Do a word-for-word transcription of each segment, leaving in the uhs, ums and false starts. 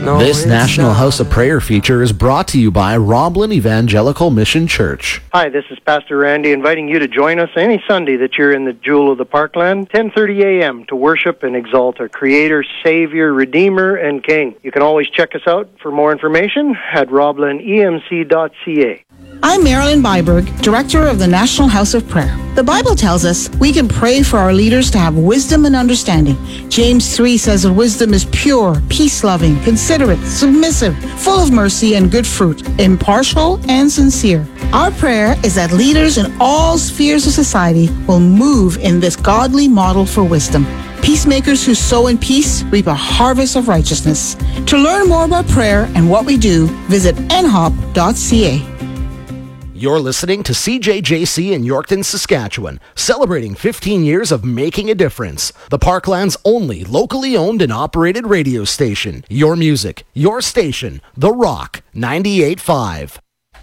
No, This National not. House of Prayer feature is brought to you by Roblin Evangelical Mission Church. Hi, this is Pastor Randy inviting you to join us any Sunday that you're in the Jewel of the Parkland, ten thirty a.m. to worship and exalt our Creator, Savior, Redeemer, and King. You can always check us out for more information at roblin e m c dot c a. I'm Marilyn Byberg, Director of the National House of Prayer. The Bible tells us we can pray for our leaders to have wisdom and understanding. James three says that wisdom is pure, peace-loving, considerate, submissive, full of mercy and good fruit, impartial and sincere. Our prayer is that leaders in all spheres of society will move in this godly model for wisdom. Peacemakers who sow in peace reap a harvest of righteousness. To learn more about prayer and what we do, visit n hop dot c a. You're listening to C J J C in Yorkton, Saskatchewan, celebrating fifteen years of making a difference. The Parkland's only locally owned and operated radio station. Your music, your station, The Rock ninety-eight point five.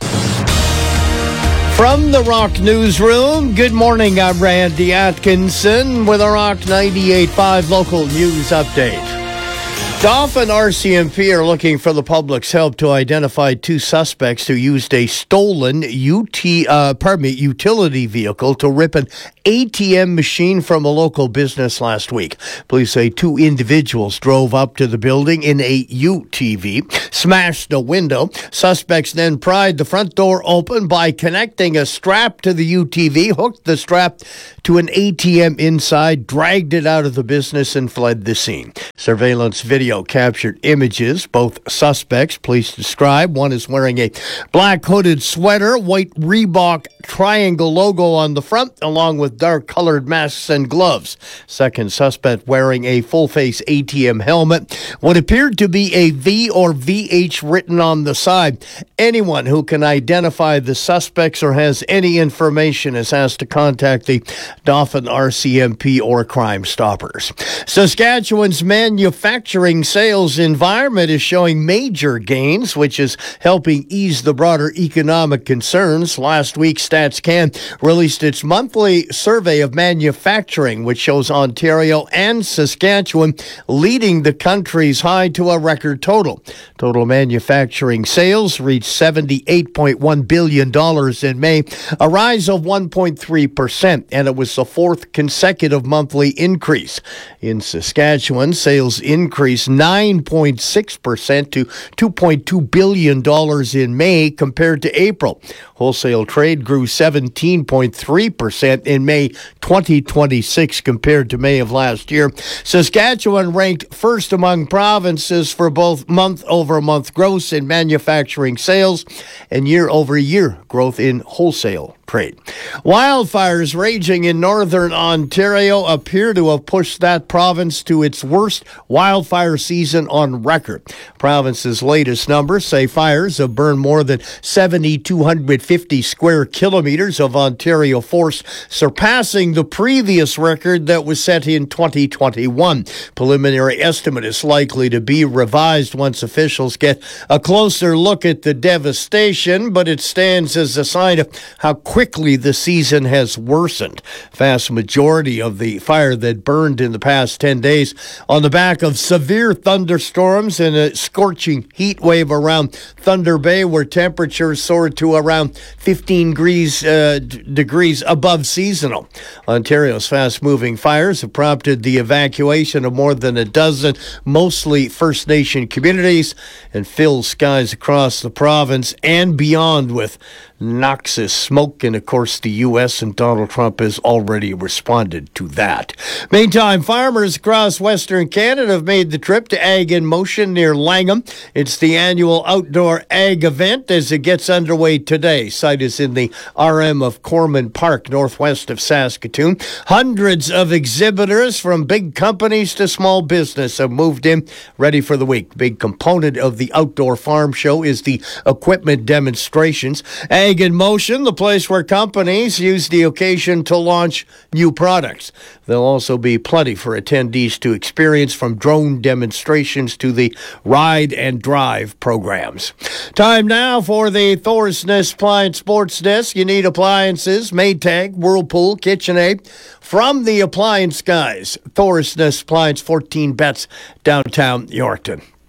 From the Rock Newsroom, good morning. I'm Randy Atkinson with a Rock ninety-eight point five local news update. Dauphin R C M P are looking for the public's help to identify two suspects who used a stolen U T, uh, pardon me, utility vehicle to rip an A T M machine from a local business last week. Police say two individuals drove up to the building in a U T V, smashed a window. Suspects then pried the front door open by connecting a strap to the U T V, hooked the strap to an A T M inside, dragged it out of the business, and fled the scene. Surveillance video captured images. Both suspects, police describe. One is wearing a black hooded sweater, white Reebok triangle logo on the front, along with dark colored masks and gloves. Second suspect wearing a full-face A T M helmet. What appeared to be a V or V H written on the side. Anyone who can identify the suspects or has any information is asked to contact the Dauphin R C M P or Crime Stoppers. Saskatchewan's manufacturing sales environment is showing major gains, which is helping ease the broader economic concerns. Last week, StatsCan released its monthly survey of manufacturing, which shows Ontario and Saskatchewan leading the country's high to a record total. Total manufacturing sales reached seventy-eight point one billion dollars in May, a rise of one point three percent, and it was the fourth consecutive monthly increase. In Saskatchewan, sales increased nine point six percent to two point two billion dollars in May compared to April. Wholesale trade grew seventeen point three percent in May twenty twenty-six compared to May of last year. Saskatchewan ranked first among provinces for both month-over-month growth in manufacturing sales and year-over-year growth in wholesale trade. Wildfires raging in northern Ontario appear to have pushed that province to its worst wildfire season on record. Province's latest numbers say fires have burned more than seven thousand two hundred fifty square kilometers of Ontario forest, surpassing the previous record that was set in twenty twenty-one. Preliminary estimate is likely to be revised once officials get a closer look at the devastation, but it stands as a sign of how quickly the season has worsened. Vast majority of the fire that burned in the past ten days on the back of severe thunderstorms and a scorching heat wave around Thunder Bay, where temperatures soared to around fifteen degrees, uh, d- degrees above seasonal. Ontario's fast-moving fires have prompted the evacuation of more than a dozen, mostly First Nation communities, and filled skies across the province and beyond with noxious smoke. And of course, the U S and Donald Trump has already responded to that. Meantime, farmers across Western Canada have made the trip to Ag in Motion near Langham. It's the annual outdoor ag event as it gets underway today. Site is in the R M of Corman Park, northwest of Saskatoon. Hundreds of exhibitors from big companies to small business have moved in, ready for the week. Big component of the outdoor farm show is the equipment demonstrations. Ag in Motion, the place where companies use the occasion to launch new products. There'll also be plenty for attendees to experience, from drone demonstrations to the ride and drive programs. Time now for the Thorsness Appliance Sports Desk. You need appliances, Maytag, Whirlpool, KitchenAid. From the appliance guys, Thorsness Appliance, fourteen Betts, downtown Yorkton.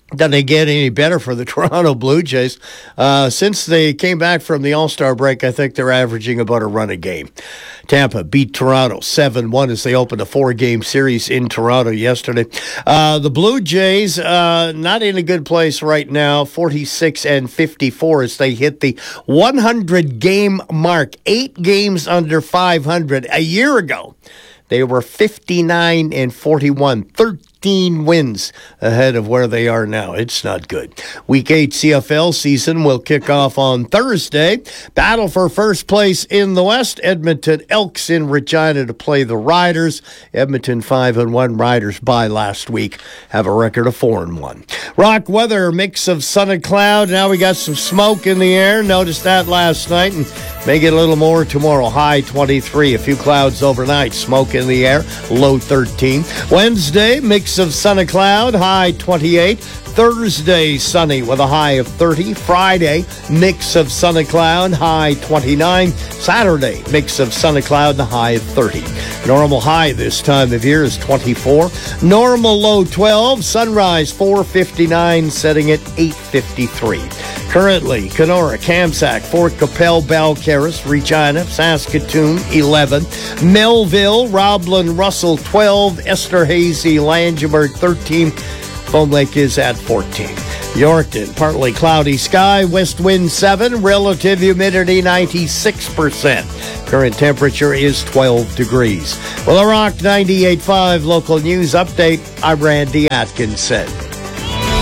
Doesn't get any better for the Toronto Blue Jays. Uh, since they came back from the All-Star break, I think they're averaging about a run a game. Tampa beat Toronto seven one as they opened a four-game series in Toronto yesterday. Uh, the Blue Jays, uh, not in a good place right now, forty-six and fifty-four as they hit the one hundred game mark, eight games under five hundred. A year ago, they were fifty-nine and forty-one, thirteen wins ahead of where they are now. It's not good. Week eight C F L season will kick off on Thursday. Battle for first place in the West. Edmonton Elks in Regina to play the Riders. Edmonton five and one. Riders by last week have a record of four and one. Rock weather, mix of sun and cloud. Now we got some smoke in the air. Noticed that last night and may get a little more tomorrow. High twenty-three. A few clouds overnight. Smoke in the air. Low thirteen. Wednesday, mix of sun and cloud, high twenty-eight. Thursday, sunny with a high of thirty. Friday, mix of sun and cloud, high twenty-nine. Saturday, mix of sun and cloud, and a high of thirty. Normal high this time of year is twenty-four. Normal low twelve. Sunrise four fifty-nine, setting at eight fifty-three. Currently, Kenora, Kamsack, Fort Capel, Balcarres, Regina, Saskatoon, eleven. Melville, Roblin, Russell, twelve. Esterhazy, Langeberg, thirteen. Foam Lake is at fourteen. Yorkton, partly cloudy sky, west wind seven, relative humidity ninety-six percent. Current temperature is twelve degrees. Well, a Rock ninety-eight point five local news update. I'm Randy Atkinson.